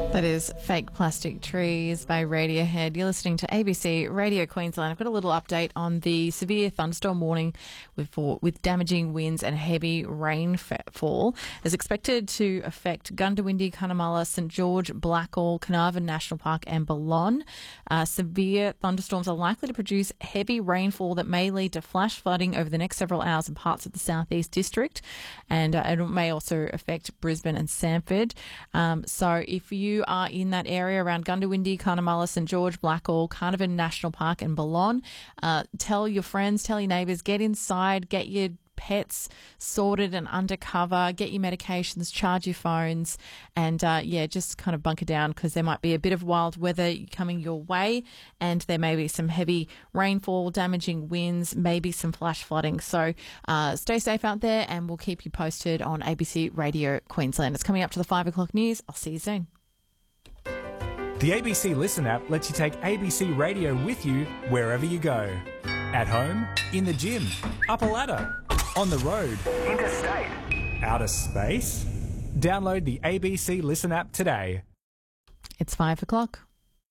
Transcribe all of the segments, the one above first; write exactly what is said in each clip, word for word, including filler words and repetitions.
That is Fake Plastic Trees by Radiohead. You're listening to A B C Radio Queensland. I've got a little update on the severe thunderstorm warning with, with damaging winds and heavy rainfall. Is expected to affect Gundawindi, Cunnamulla, St George, Blackall, Carnarvon National Park and Balonne. Uh, severe thunderstorms are likely to produce heavy rainfall that may lead to flash flooding over the next several hours in parts of the southeast district, and uh, it may also affect Brisbane and Sanford. Um, so if you are in that area around Gundawindi, Cunnamulla, St George, Blackall, Carnarvon National Park and Balonne, uh, tell your friends, tell your neighbours, get inside, get your pets sorted and undercover, get your medications, charge your phones, and uh, yeah, just kind of bunker down because there might be a bit of wild weather coming your way, and there may be some heavy rainfall, damaging winds, maybe some flash flooding. So uh, stay safe out there, and we'll keep you posted on A B C Radio Queensland. It's coming up to the five o'clock news. I'll see you soon. The A B C Listen app lets you take A B C Radio with you wherever you go. At home, in the gym, up a ladder, on the road, interstate, outer space. Download the A B C Listen app today. It's five o'clock.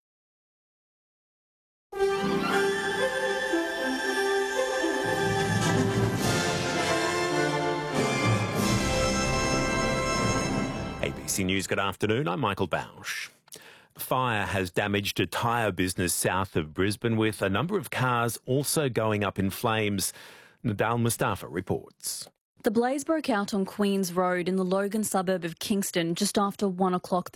A B C News, good afternoon. I'm Michael Bausch. Fire has damaged a tyre business south of Brisbane, with a number of cars also going up in flames. Nadal Mustafa reports. The blaze broke out on Queen's Road in the Logan suburb of Kingston just after one o'clock